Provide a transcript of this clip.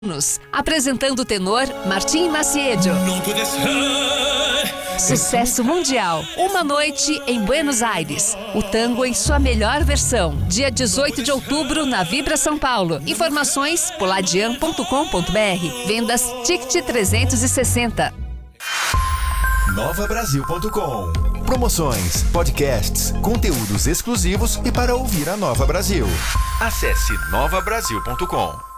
Apresentando o tenor Martim Maciedio. Sucesso mundial. Uma noite em Buenos Aires. O tango em sua melhor versão. Dia 18 de outubro na Vibra São Paulo. Informações poladian.com.br. Vendas Ticket 360. NovaBrasil.com. Promoções, podcasts, conteúdos exclusivos e para ouvir a Nova Brasil. Acesse NovaBrasil.com.